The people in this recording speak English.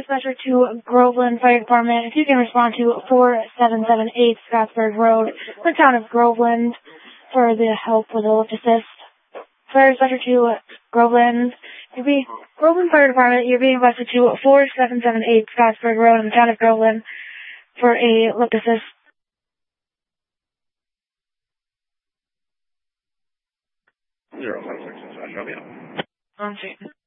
dispatcher to Groveland Fire Department. If you can respond to 4778 Scottsburg Road, the town of Groveland, for the help with a lift assist. Fire dispatcher to Groveland. Groveland Fire Department, you're being busted to 4778 Scottsburg Road in the town of Groveland for a lift assist. 056, show me up. On scene.